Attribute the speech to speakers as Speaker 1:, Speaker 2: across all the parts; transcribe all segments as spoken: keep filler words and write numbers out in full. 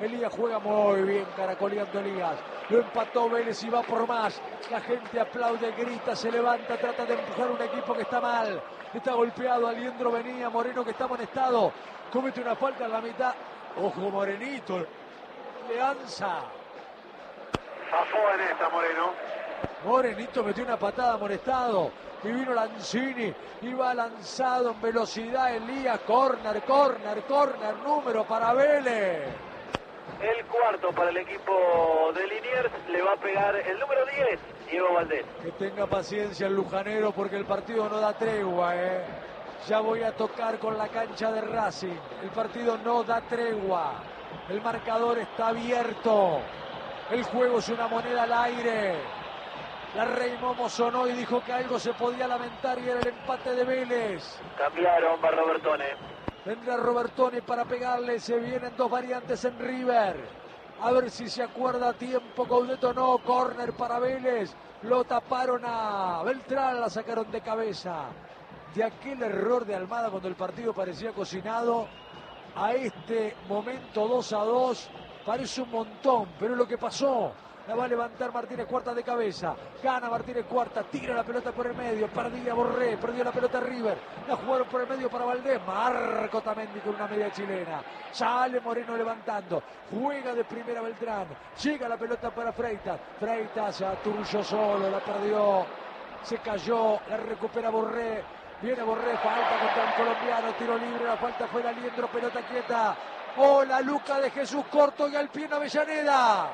Speaker 1: Elías juega muy bien, caracoleando Elías. Lo empató Vélez y va por más. La gente aplaude, grita, se levanta, trata de empujar un equipo que está mal. Está golpeado, Aliendro venía, Moreno que está amonestado. Comete una falta en la mitad. Ojo, Morenito. Leanza.
Speaker 2: Zafó en esta, Moreno.
Speaker 1: Morenito metió una patada, amonestado. Y vino Lanzini. Iba lanzado en velocidad Elías. Corner, corner, corner. Número para Vélez.
Speaker 2: El cuarto para el equipo de Liniers. Le va a pegar el número diez, Diego Valdés.
Speaker 1: Que tenga paciencia el lujanero porque el partido no da tregua, ¿eh? Ya voy a tocar con la cancha de Racing. El partido no da tregua. El marcador está abierto. El juego es una moneda al aire. La Rey Momo sonó y dijo que algo se podía lamentar y era el empate de Vélez.
Speaker 2: Cambiaron para Robertone.
Speaker 1: Vendrá Robertone para pegarle. Se vienen dos variantes en River. A ver si se acuerda a tiempo. Coudet no. Córner para Vélez. Lo taparon a Beltrán. La sacaron de cabeza. De aquel error de Almada cuando el partido parecía cocinado, a este momento dos a dos parece un montón, pero es lo que pasó. La va a levantar Martínez Cuarta de cabeza. Gana Martínez Cuarta, tira la pelota por el medio. Perdía Borré, perdió la pelota River. La jugaron por el medio para Valdés. Marco Tamendi con una media chilena. Sale Moreno levantando. Juega de primera Beltrán. Llega la pelota para Freitas. Freitas se aturulló solo, la perdió. Se cayó, la recupera Borré. Viene Borré, falta contra el colombiano. Tiro libre, la falta fue de Aliendro, pelota quieta. Oh, la Luca de Jesús Corto y al pie en Avellaneda.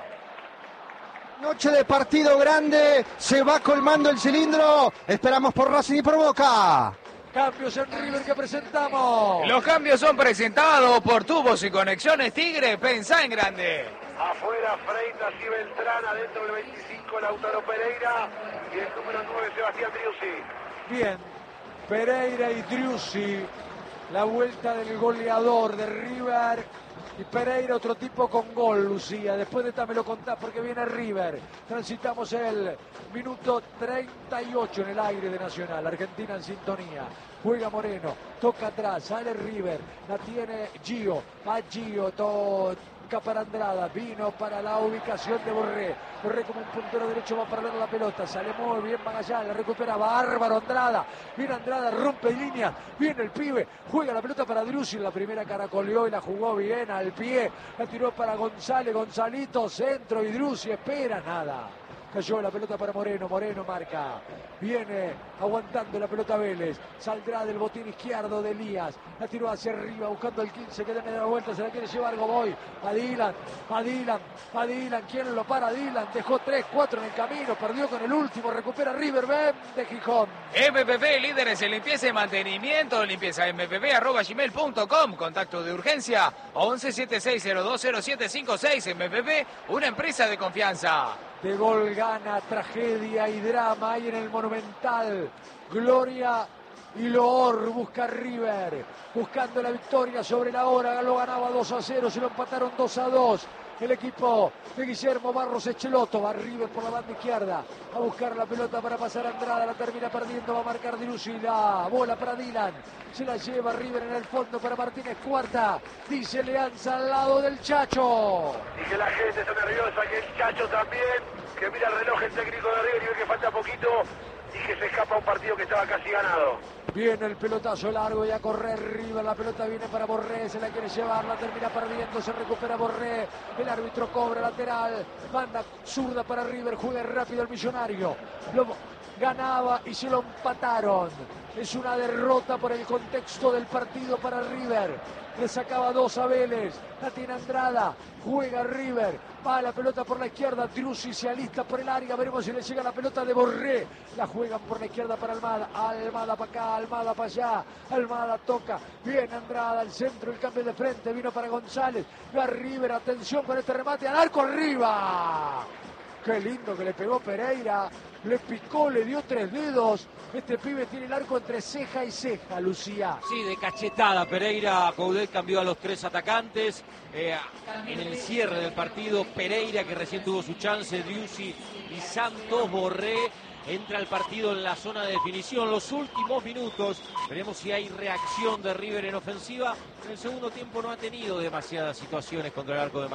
Speaker 3: Noche de partido grande, se va colmando el cilindro, esperamos por Racing y por Boca.
Speaker 1: Cambios en River que presentamos.
Speaker 4: Los cambios son presentados por Tubos y Conexiones Tigre, pensá en grande.
Speaker 2: Afuera Freitas y Beltrán, adentro del veinticinco Lautaro Pereira y el número nueve Sebastián Driussi.
Speaker 1: Bien, Pereira y Driussi, la vuelta del goleador de River. Y Pereira, otro tipo con gol, Lucía. Después de esta me lo contás porque viene River. Transitamos el minuto treinta y ocho en el aire de Nacional. Argentina en sintonía. Juega Moreno, toca atrás, sale River. La tiene Gio. Va Gio, toca para Andrada. Vino para la ubicación de Borré. Borré como un puntero derecho va a perder la pelota. Sale muy bien Magallanes, la recupera bárbaro Andrada. Viene Andrada, rompe línea. Viene el pibe, juega la pelota para Driussi. La primera caracoleó y la jugó bien al pie. La tiró para González, Gonzalito, centro y Driussi espera nada. Cayó la pelota para Moreno, Moreno marca. Viene aguantando la pelota Vélez. Saldrá del botín izquierdo de Elías. La tiró hacia arriba buscando el quince que tiene de la vuelta. Se la quiere llevar Godoy. A Dylan, a Dylan, a Dylan. ¿Quién lo para? Dylan dejó tres, cuatro en el camino. Perdió con el último. Recupera River. Ven de Gijón.
Speaker 4: M P P, líderes en limpieza y mantenimiento. Limpieza m p p arroba gmail punto com. Contacto de urgencia once setenta y seis cero dos cero siete cinco seis. M P P, una empresa de confianza.
Speaker 1: De gol gana, tragedia y drama ahí en el Monumental. Gloria y loor busca River, buscando la victoria sobre la hora. Lo ganaba dos a cero, se lo empataron dos a dos. El equipo de Guillermo Barros Echeloto va River por la banda izquierda a buscar la pelota para pasar a Andrada, la termina perdiendo, va a marcar Driussi, la bola para Dylan, se la lleva River en el fondo para Martínez Cuarta, dice Leanza al lado del Chacho.
Speaker 2: Y que la gente está nerviosa, que el Chacho también, que mira el reloj el técnico de River y ve que falta poquito y que se escapa un partido que estaba casi ganado.
Speaker 1: Viene el pelotazo largo y a correr River, la pelota viene para Borré, se la quiere llevar, la termina perdiendo, se recupera Borré, el árbitro cobra lateral, banda zurda para River, juega rápido el Millonario, lo ganaba y se lo empataron. Es una derrota por el contexto del partido para River. Le sacaba dos a Vélez. La tiene Andrada. Juega River. Va la pelota por la izquierda. Driussi se alista por el área. Veremos si le llega la pelota de Borré. La juegan por la izquierda para Almada. Almada para acá. Almada para allá. Almada toca. Viene Andrada al centro. El cambio de frente. Vino para González. Va River. Atención con este remate. Al arco arriba. Qué lindo que le pegó Pereira. Le picó, le dio tres dedos. Este pibe tiene el arco entre ceja y ceja, Lucía.
Speaker 5: Sí, de cachetada. Pereira, Coudet cambió a los tres atacantes. Eh, en el cierre del partido, Pereira, que recién tuvo su chance, Driussi y Santos. Borré entra al partido en la zona de definición. Los últimos minutos, veremos si hay reacción de River en ofensiva. En el segundo tiempo no ha tenido demasiadas situaciones contra el arco de